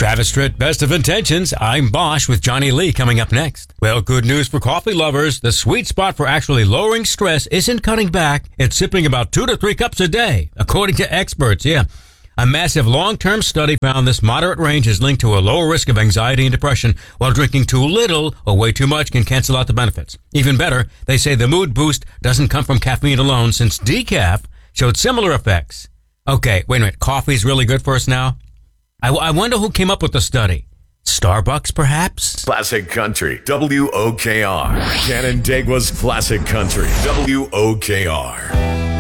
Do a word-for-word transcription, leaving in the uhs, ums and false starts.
Travis Tritt, Best of Intentions. I'm Bosch with Johnny Lee coming up next. Well, good news for coffee lovers. The sweet spot for actually lowering stress isn't cutting back. It's sipping about two to three cups a day, according to experts. Yeah. A massive long-term study found this moderate range is linked to a lower risk of anxiety and depression, while drinking too little or way too much can cancel out the benefits. Even better, they say the mood boost doesn't come from caffeine alone, since decaf showed similar effects. Okay, wait a minute. Coffee's really good for us now? I, I wonder who came up with the study. Starbucks, perhaps? Classic Country, W O K R. Canandaigua's Classic Country, W O K R.